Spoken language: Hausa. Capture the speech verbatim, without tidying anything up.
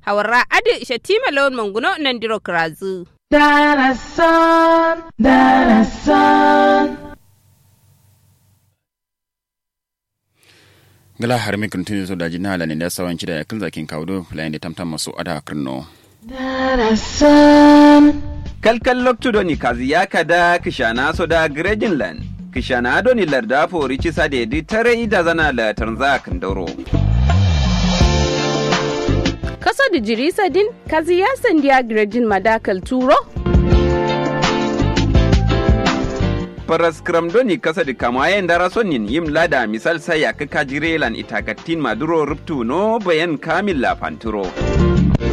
hawarra adi shatima lawan manguno nan diro krazu Darasan, darasan. Gala har mi kuntuni so daji na lanin da sawan ci da yakin zakin kaudo layin da tamtam masu ada kirno. Darasan. Kalkal loktu doni kazi ya kada kishana so da Grejinland. Kishana doni larda fori ci sa da di tare ida zana la tanza kan dauro. kaso da jirisa din kazi ya sandiya Grejin madakal turo. Paras kramdoni kasa da kamayen dara sonin yim lada misal sai ya kaka jirelan itakatin maduro ruptu no bayan kamil la panturo.